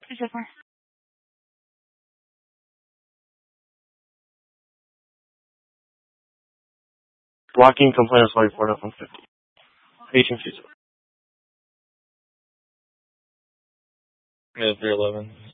Zipper. Blocking complaint of 44 to 150. Patient 2. Yeah, 311.